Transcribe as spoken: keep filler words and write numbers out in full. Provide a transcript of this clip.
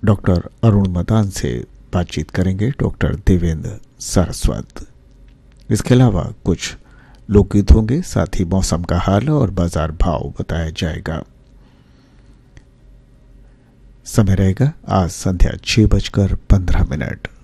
Doctor Arun Madan से बातचीत करेंगे डॉक्टर देवेंद्र सारस्वत। इसके अलावा कुछ लोकगीत होंगे, साथ ही मौसम का हाल और बाजार भाव बताया जाएगा। समय रहेगा आज संध्या छह बजकर पंद्रह मिनट।